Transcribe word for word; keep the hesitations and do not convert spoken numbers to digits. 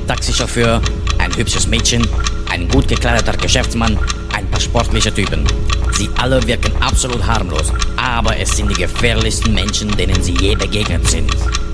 ein Taxichauffeur, ein hübsches Mädchen, ein gut gekleideter Geschäftsmann, ein paar sportliche Typen. Sie alle wirken absolut harmlos, aber es sind die gefährlichsten Menschen, denen sie je begegnet sind.